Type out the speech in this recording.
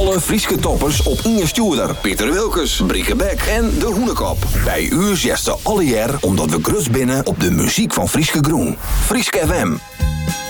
Alle Frieske toppers op Inge Stuurder, Pieter Wilkes, Brieke Beck en De Hoenekop. Bij u zesde alle jaar omdat we grus binnen op de muziek van Frieske Groen. Frieske FM.